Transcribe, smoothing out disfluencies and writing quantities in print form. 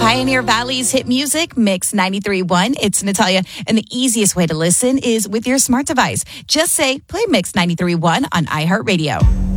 Pioneer Valley's hit music, Mix 93.1. It's Natalia, and the easiest way to listen is with your smart device. Just say, play Mix 93.1 on iHeartRadio.